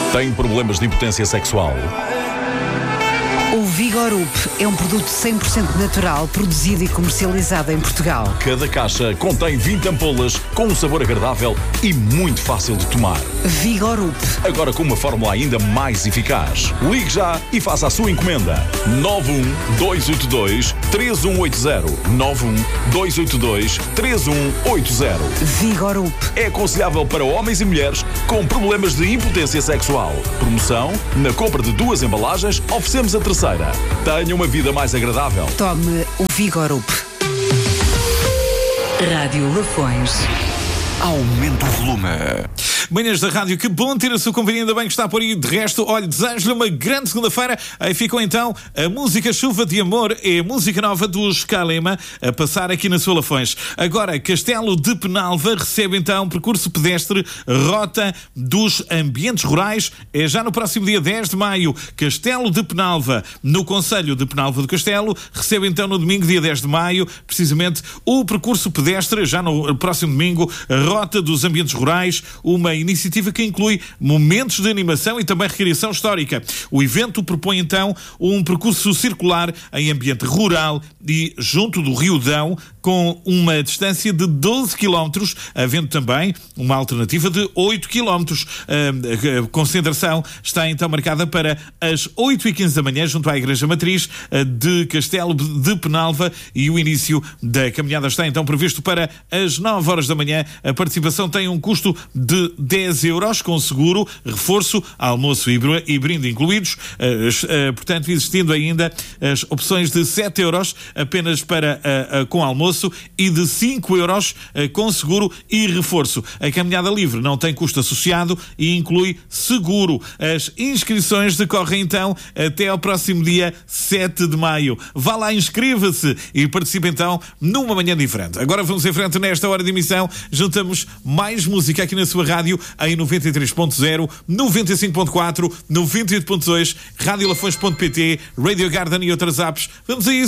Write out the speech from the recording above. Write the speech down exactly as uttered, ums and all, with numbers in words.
Tem problemas de impotência sexual? O Vigorup é um produto cem por cento natural, produzido e comercializado em Portugal. Cada caixa contém vinte ampolas com um sabor agradável e muito fácil de tomar. Vigorup. Agora com uma fórmula ainda mais eficaz. Ligue já e faça a sua encomenda. nove um dois oito dois três um oito zero. nove um dois oito dois três um oito zero. Vigorup. É aconselhável para homens e mulheres com problemas de impotência sexual. Promoção: na compra de duas embalagens, oferecemos a terceira. Tenha uma vida mais agradável. Tome o Vigorup. Rádio Lafões. Aumenta o volume. Manhãs da Rádio, que bom ter a sua companhia, ainda bem que está por aí. De resto, olha, desejo-lhe uma grande segunda-feira. Aí ficou então a música Chuva de Amor, é a música nova dos Kalema, a passar aqui na sua Lafões. Agora, Castelo de Penalva recebe então percurso pedestre Rota dos Ambientes Rurais, é já no próximo dia dez de maio. Castelo de Penalva, no Concelho de Penalva do Castelo, recebe então no domingo, dia dez de maio, precisamente o percurso pedestre, já no próximo domingo, Rota dos Ambientes Rurais, uma iniciativa que inclui momentos de animação e também recreação histórica. O evento propõe então um percurso circular em ambiente rural e junto do Rio Dão, com uma distância de doze quilómetros, havendo também uma alternativa de oito quilómetros. A concentração está então marcada para as oito e quinze da manhã, junto à Igreja Matriz de Castelo de Penalva, e o início da caminhada está então previsto para as nove horas da manhã. A participação tem um custo de dez euros, com seguro, reforço, almoço e brinde incluídos, portanto existindo ainda as opções de sete euros apenas para com almoço e de cinco euros com seguro e reforço. A caminhada livre não tem custo associado e inclui seguro. As inscrições decorrem então até ao próximo dia sete de maio. Vá lá, inscreva-se e participe então numa manhã diferente. Agora vamos em frente nesta hora de emissão. Juntamos mais música aqui na sua rádio em noventa e três ponto zero, noventa e cinco ponto quatro, noventa e oito ponto dois, rádio lafões ponto pt, Radio Garden e outras apps. Vamos a isso.